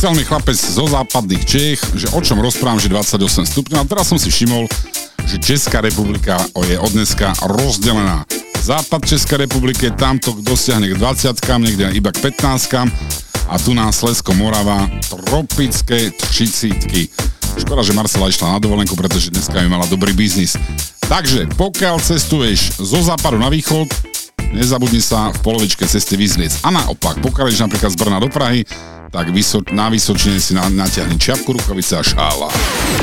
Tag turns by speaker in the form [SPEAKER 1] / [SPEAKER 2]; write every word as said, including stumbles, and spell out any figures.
[SPEAKER 1] Písal mi chlapec zo západných Čech, že o čom rozprávam, že dvadsaťosem stupňov. A teraz som si všimol, že Česká republika je od dneska rozdelená. Západ Českej republiky, tamto dosiahne k dvadsiatkam, niekde iba k pätnástkam. A tu na Slezsko Morava tropické třicítky. Škoda, že Marcela išla na dovolenku, pretože dneska by mala dobrý biznis. Takže pokiaľ cestuješ zo západu na východ, nezabudni sa v polovičke cesty vyzliecť. A naopak, pokiaľ ideš napríklad z Brna do Prahy, tak vyso- na Vysočine si na- natiahni čiapku, rukavice a šála.